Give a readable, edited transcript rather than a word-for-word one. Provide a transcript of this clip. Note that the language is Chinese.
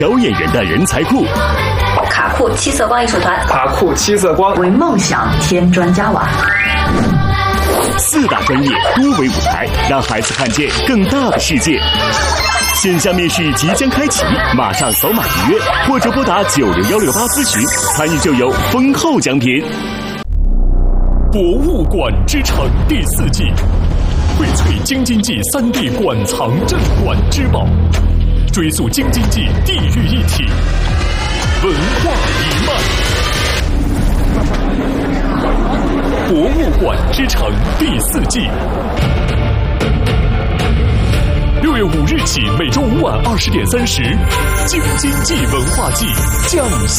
表演人的人才库。 卡库七色光艺术团， 卡库七色光为梦想添砖加瓦。 4大专业多维舞台，让孩子看见更大的世界。线下面试即将开启，马上扫码预约，或者拨打90168咨询，参与就有丰厚奖品。 博物馆之城第4季，荟萃京津冀3D 馆藏镇馆之宝，追溯京津冀地域一体，文化一脉。博物馆之城第4季，6月5日起，每周5晚20点30，京津冀文化季降下。